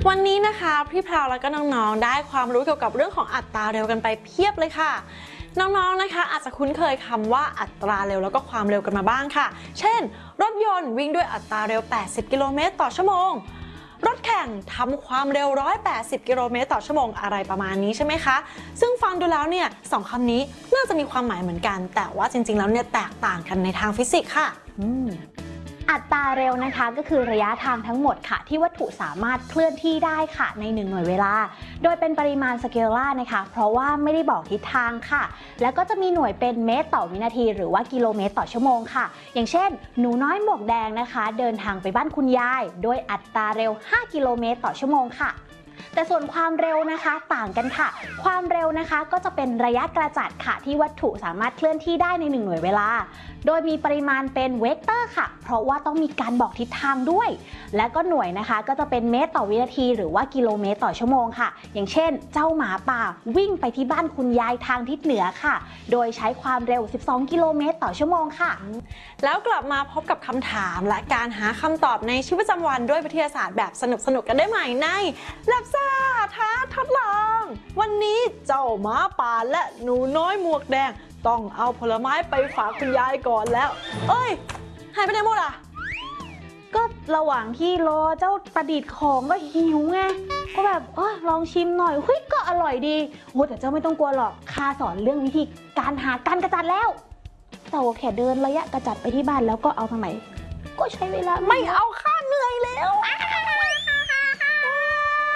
วันนี้นะคะพี่พราวแล้วก็น้องๆได้ความรู้เกี่ยวกับเรื่องของอัตราเร็วกันไปเพียบเลยค่ะน้องๆนะคะอาจจะคุ้นเคยคำว่าอัตราเร็วแล้วก็ความเร็วกันมาบ้างค่ะเช่นรถยนต์วิ่งด้วยอัตราเร็ว80กิโลเมตรต่อชั่วโมงรถแข่งทำความเร็ว180กิโลเมตรต่อชั่วโมงอะไรประมาณนี้ใช่ไหมคะซึ่งฟังดูแล้วเนี่ยสองคำนี้น่าจะมีความหมายเหมือนกันแต่ว่าจริงๆแล้วเนี่ยแตกต่างกันในทางฟิสิกส์ค่ะอัตราเร็วนะคะก็คือระยะทางทั้งหมดค่ะที่วัตถุสามารถเคลื่อนที่ได้ค่ะใน1หน่วยเวลาโดยเป็นปริมาณสเกลล่านะคะเพราะว่าไม่ได้บอกทิศทางค่ะแล้วก็จะมีหน่วยเป็นเมตรต่อวินาทีหรือว่ากิโลเมตรต่อชั่วโมงค่ะอย่างเช่นหนูน้อยหมวกแดงนะคะเดินทางไปบ้านคุณยายโดยอัตราเร็ว5กิโลเมตรต่อชั่วโมงค่ะแต่ส่วนความเร็วนะคะต่างกันค่ะความเร็วนะคะก็จะเป็นระยะกระจัดค่ะที่วัตถุสามารถเคลื่อนที่ได้ใน1หน่วยเวลาโดยมีปริมาณเป็นเวกเตอร์ค่ะเพราะว่าต้องมีการบอกทิศทางด้วยและก็หน่วยนะคะก็จะเป็นเมตรต่อวินาทีหรือว่ากิโลเมตรต่อชั่วโมงค่ะอย่างเช่นเจ้าหมาป่าวิ่งไปที่บ้านคุณยายทางทิศเหนือค่ะโดยใช้ความเร็ว12กิโลเมตรต่อชั่วโมงค่ะแล้วกลับมาพบกับคำถามและการหาคำตอบในชีวิตประจำวันด้วยวิทยาศาสตร์แบบสนุกๆกันได้ใหม่ในแลบซ่าท้าทดลองวันนี้เจ้าหมาป่าและหนูน้อยหมวกแดงต้องเอาผลไม้ไปฝากคุณยายก่อนแล้วเอ้ยหายไปไหนหมดอ่ะก็ระหว่างที่รอเจ้าประดิษฐ์ของก็หิวไงก็แบบลองชิมหน่อยเฮ้ยก็อร่อยดีโอ้แต่เจ้าไม่ต้องกลัวหรอกข้าสอนเรื่องวิธีการหาการกระจัดแล้วแต่ว่าแค่เดินระยะกระจัดไปที่บ้านแล้วก็เอาทำไมก็ใช้เวลาไม่เอาข้าเหนื่อยแล้ว